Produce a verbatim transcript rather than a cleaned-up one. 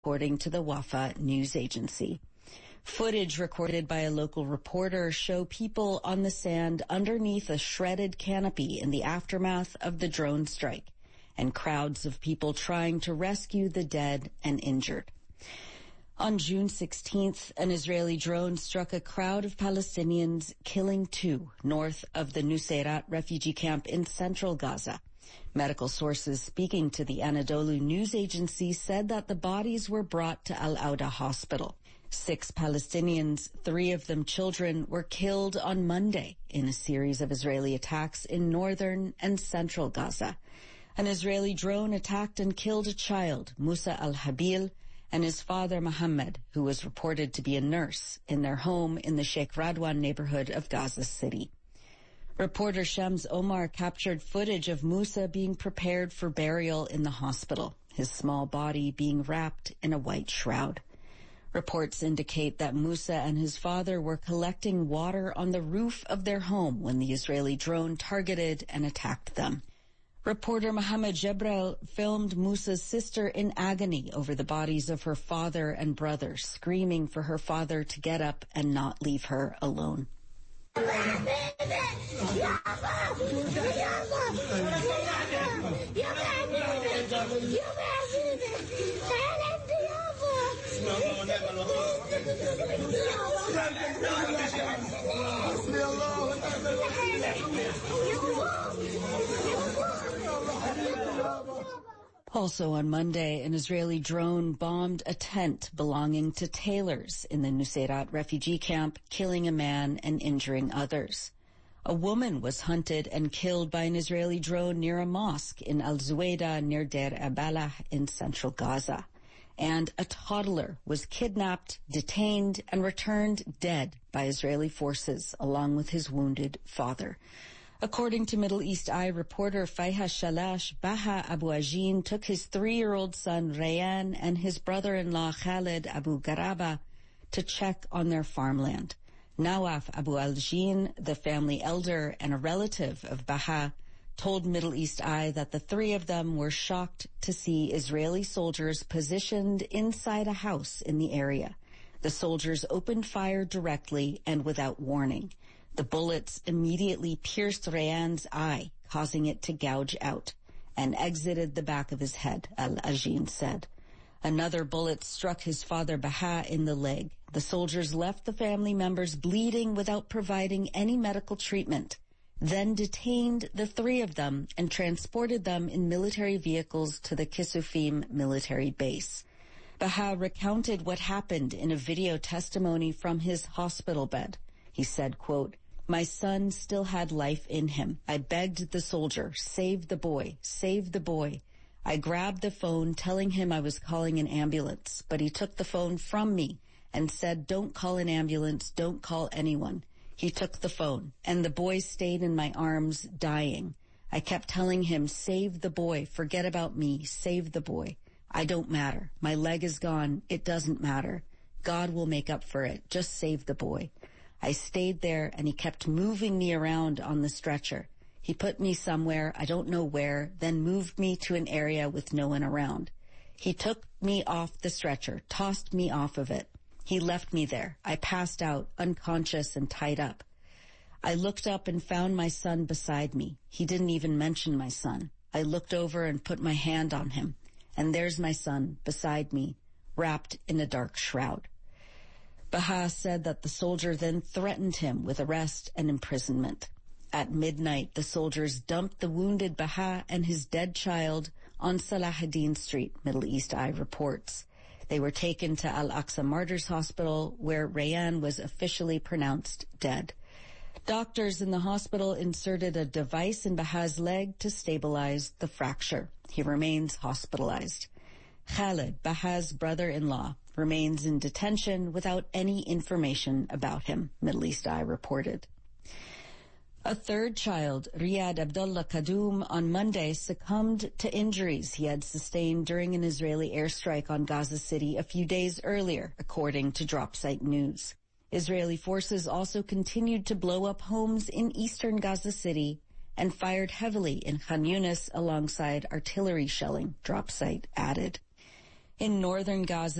according to the Wafa news agency. Footage recorded by a local reporter show people on the sand underneath a shredded canopy in the aftermath of the drone strike, and crowds of people trying to rescue the dead and injured. On June sixteenth, an Israeli drone struck a crowd of Palestinians, killing two north of the Nuseirat refugee camp in central Gaza. Medical sources speaking to the Anadolu news agency said that the bodies were brought to Al-Auda hospital. Six Palestinians, three of them children, were killed on Monday in a series of Israeli attacks in northern and central Gaza. An Israeli drone attacked and killed a child, Musa al-Habil, and his father, Mohammed, who was reported to be a nurse, in their home in the Sheikh Radwan neighborhood of Gaza City. Reporter Shams Omar captured footage of Musa being prepared for burial in the hospital, his small body being wrapped in a white shroud. Reports indicate that Musa and his father were collecting water on the roof of their home when the Israeli drone targeted and attacked them. Reporter Mohammed Jebrel filmed Musa's sister in agony over the bodies of her father and brother, screaming for her father to get up and not leave her alone. Also on Monday, an Israeli drone bombed a tent belonging to tailors in the Nuseirat refugee camp, killing a man and injuring others. A woman was hunted and killed by an Israeli drone near a mosque in Al-Zuwayda near Deir Abalah in central Gaza. And a toddler was kidnapped, detained, and returned dead by Israeli forces, along with his wounded father. According to Middle East Eye reporter Fayha Shalash, Baha Abu Ajin took his three-year-old son Rayan and his brother-in-law Khalid Abu Garaba to check on their farmland. Nawaf Abu Al-Jin, the family elder and a relative of Baha, told Middle East Eye that the three of them were shocked to see Israeli soldiers positioned inside a house in the area. The soldiers opened fire directly and without warning. The bullets immediately pierced Rayan's eye, causing it to gouge out, and exited the back of his head, Al-Ajin said. Another bullet struck his father Baha in the leg. The soldiers left the family members bleeding without providing any medical treatment, then detained the three of them and transported them in military vehicles to the Kisufim military base. Baha recounted what happened in a video testimony from his hospital bed. He said, quote, "My son still had life in him. I begged the soldier, save the boy, save the boy. I grabbed the phone telling him I was calling an ambulance, but he took the phone from me and said, don't call an ambulance, don't call anyone. He took the phone, and the boy stayed in my arms dying. I kept telling him, save the boy, forget about me, save the boy. I don't matter. My leg is gone. It doesn't matter. God will make up for it. Just save the boy. I stayed there, and he kept moving me around on the stretcher. He put me somewhere, I don't know where, then moved me to an area with no one around. He took me off the stretcher, tossed me off of it. He left me there. I passed out, unconscious and tied up. I looked up and found my son beside me. He didn't even mention my son. I looked over and put my hand on him, and there's my son beside me, wrapped in a dark shroud." Baha said that the soldier then threatened him with arrest and imprisonment. At midnight, the soldiers dumped the wounded Baha and his dead child on Salahuddin Street, Middle East Eye reports. They were taken to Al-Aqsa Martyrs Hospital, where Rayan was officially pronounced dead. Doctors in the hospital inserted a device in Baha's leg to stabilize the fracture. He remains hospitalized. Khalid, Baha's brother-in-law, remains in detention without any information about him, Middle East Eye reported. A third child, Riyad Abdullah Kadoum, on Monday succumbed to injuries he had sustained during an Israeli airstrike on Gaza City a few days earlier, according to Dropsite News. Israeli forces also continued to blow up homes in eastern Gaza City and fired heavily in Khan Yunis alongside artillery shelling, Dropsite added. In northern Gaza,